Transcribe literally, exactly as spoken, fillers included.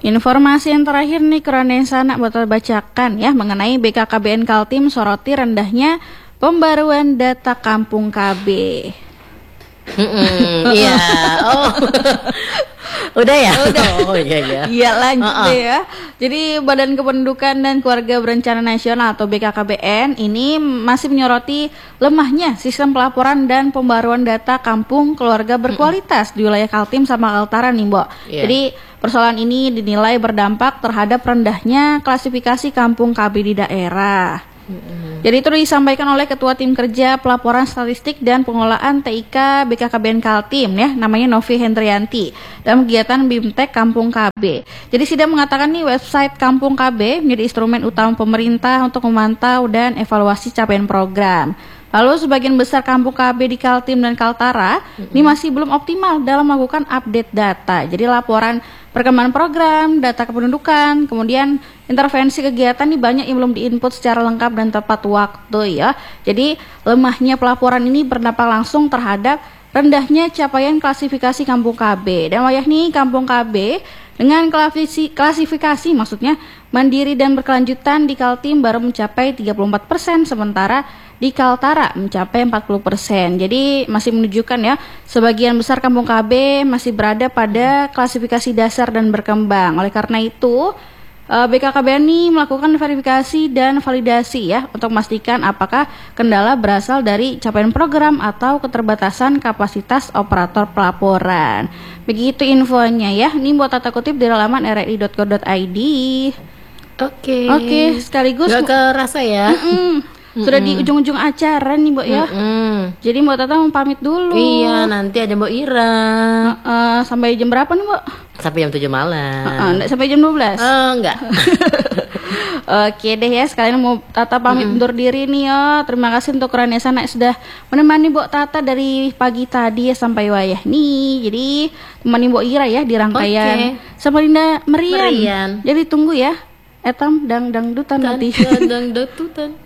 Informasi yang terakhir nih Keranesana buat bacakan ya mengenai B K K B N Kaltim soroti rendahnya pembaruan data kampung K B. Iya, oh, udah ya, udah, oh iya iya, iya lanjut uh-uh. deh ya. Jadi Badan Kependudukan dan Keluarga Berencana Nasional atau B K K B N ini masih menyoroti lemahnya sistem pelaporan dan pembaruan data kampung keluarga berkualitas mm-hmm. di wilayah Kaltim sama Kaltara nih, Mbok. Yeah. Jadi persoalan ini dinilai berdampak terhadap rendahnya klasifikasi kampung K B di daerah. Mm-hmm. Jadi itu disampaikan oleh Ketua Tim Kerja Pelaporan Statistik dan Pengelolaan T I K B K K B N Kaltim ya, namanya Novi Hendrianti dalam kegiatan Bimtek Kampung K B. Jadi Sida mengatakan nih website Kampung K B menjadi instrumen utama pemerintah untuk memantau dan evaluasi capaian program. Lalu sebagian besar kampung K B di Kaltim dan Kaltara mm-hmm. ini masih belum optimal dalam melakukan update data. Jadi laporan perkembangan program, data kependudukan, kemudian intervensi kegiatan ini banyak yang belum diinput secara lengkap dan tepat waktu ya. Jadi lemahnya pelaporan ini berdampak langsung terhadap rendahnya capaian klasifikasi kampung K B. Dan wayah nih kampung K B dengan klasifikasi, klasifikasi maksudnya mandiri dan berkelanjutan di Kaltim baru mencapai tiga puluh empat persen sementara di Kaltara mencapai empat puluh persen. Jadi masih menunjukkan ya sebagian besar kampung K B masih berada pada klasifikasi dasar dan berkembang. Oleh karena itu B K K B N ini melakukan verifikasi dan validasi ya untuk memastikan apakah kendala berasal dari capaian program atau keterbatasan kapasitas operator pelaporan. Begitu infonya ya. Ini buat tata kutip di halaman r r i dot co dot i d. Oke. Oke, sekaligus gak kerasa ya. Mm-mm. Sudah mm-mm. di ujung-ujung acara nih Mbak ya. Mm-mm. Jadi Mbak Tata mau pamit dulu. Iya, nanti ada Mbak Ira. Uh, uh, sampai jam berapa nih Mbak? Sampai jam tujuh malam. Uh, uh, enggak sampai jam dua belas? Uh, enggak. Oke deh ya, sekalian mau Tata pamit mm-hmm. undur diri nih ya. Terima kasih untuk Keranesana yang sudah menemani Mbak Tata dari pagi tadi ya sampai wayah nih. Jadi temani Mbak Ira ya di rangkaian okay. sama Linda Merian. Merian. Jadi tunggu ya. Etam dang dang dutan nanti. Dang dang dutan.